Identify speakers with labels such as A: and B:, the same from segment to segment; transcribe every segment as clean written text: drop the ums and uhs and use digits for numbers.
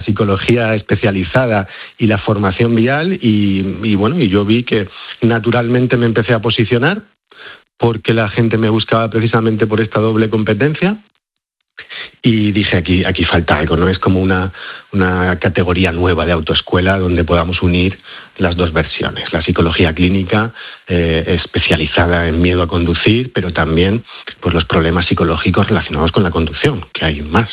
A: psicología especializada y la formación vial y yo vi que naturalmente me empecé a posicionar porque la gente me buscaba precisamente por esta doble competencia y dije aquí falta algo, ¿no? Es como una categoría nueva de autoescuela donde podamos unir las dos versiones, la psicología clínica especializada en miedo a conducir, pero también pues los problemas psicológicos relacionados con la conducción, que hay más.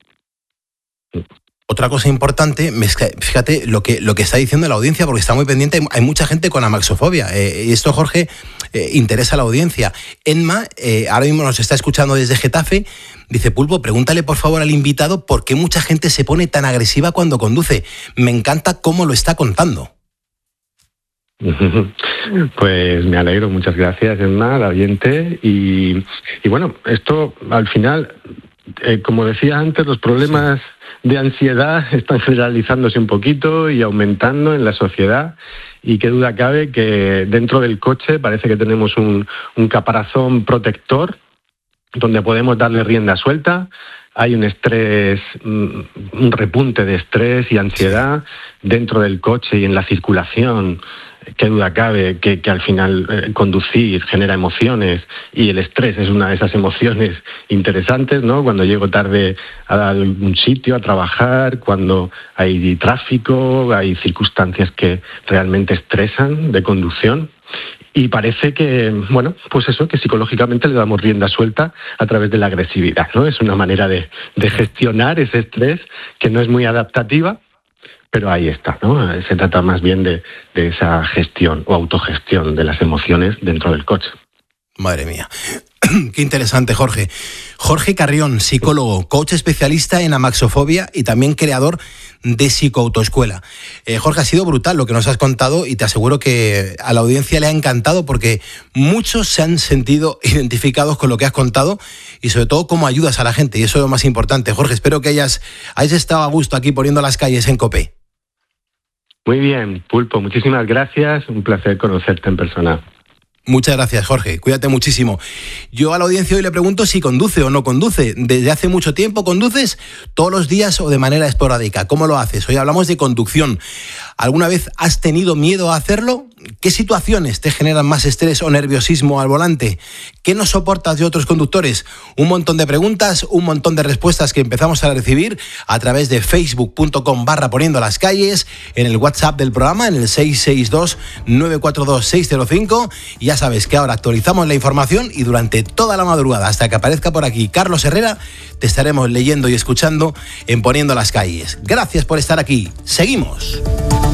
B: Otra cosa importante, fíjate lo que está diciendo la audiencia, porque está muy pendiente, hay mucha gente con amaxofobia, y esto, Jorge, interesa a la audiencia. Enma, ahora mismo nos está escuchando desde Getafe, dice: Pulpo, pregúntale por favor al invitado por qué mucha gente se pone tan agresiva cuando conduce. Me encanta cómo lo está contando.
A: Pues me alegro, muchas gracias, Enma, la oyente, y bueno, esto al final, como decía antes, los problemas de ansiedad están generalizándose un poquito y aumentando en la sociedad, y qué duda cabe que dentro del coche parece que tenemos un caparazón protector donde podemos darle rienda suelta. Hay un estrés, un repunte de estrés y ansiedad dentro del coche y en la circulación. Qué duda cabe que al final conducir genera emociones, y el estrés es una de esas emociones interesantes, ¿no? Cuando llego tarde a algún sitio a trabajar, cuando hay tráfico, hay circunstancias que realmente estresan de conducción. Y parece que, bueno, pues eso, que psicológicamente le damos rienda suelta a través de la agresividad, ¿no? Es una manera de gestionar ese estrés que no es muy adaptativa, pero ahí está, ¿no? Se trata más bien de esa gestión o autogestión de las emociones dentro del coche.
B: Madre mía. Qué interesante, Jorge. Jorge Carrión, psicólogo, coach especialista en amaxofobia y también creador de Psicoautoescuela. Jorge, ha sido brutal lo que nos has contado y te aseguro que a la audiencia le ha encantado porque muchos se han sentido identificados con lo que has contado y sobre todo cómo ayudas a la gente, y eso es lo más importante. Jorge, espero que hayas estado a gusto aquí poniendo las calles en COPE.
A: Muy bien, Pulpo, muchísimas gracias, un placer conocerte en persona.
B: Muchas gracias, Jorge. Cuídate muchísimo. Yo a la audiencia hoy le pregunto si conduce o no conduce. ¿Desde hace mucho tiempo conduces? ¿Todos los días o de manera esporádica? ¿Cómo lo haces? Hoy hablamos de conducción. ¿Alguna vez has tenido miedo a hacerlo? ¿Qué situaciones te generan más estrés o nerviosismo al volante? ¿Qué no soportas de otros conductores? Un montón de preguntas, un montón de respuestas que empezamos a recibir a través de facebook.com/poniendo las calles, en el WhatsApp del programa, en el 662-942-605. Y ya sabes que ahora actualizamos la información y durante toda la madrugada, hasta que aparezca por aquí Carlos Herrera, te estaremos leyendo y escuchando en Poniendo las calles. Gracias por estar aquí. Seguimos.